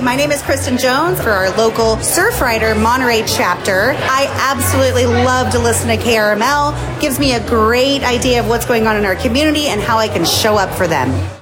My name is Kristen Jones for our local Surfrider Monterey chapter. I absolutely love to listen to KRML. Gives me a great idea of what's going on in our community and how I can show up for them.